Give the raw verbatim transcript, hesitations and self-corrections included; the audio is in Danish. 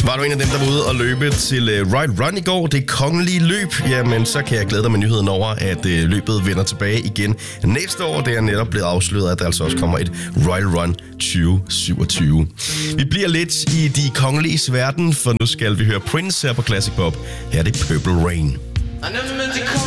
Var du en af dem, der var ude og løbe til uh, Royal Run i går, det kongelige løb, jamen så kan jeg glæde dig med nyheden over, at uh, løbet vender tilbage igen næste år. Det er netop blevet afsløret, at der altså også kommer et Royal Run tyve syvogtyve. Vi bliver lidt i de kongeliges verden, for nu skal vi høre Prince her på Classic Pop. Her er det Purple Rain.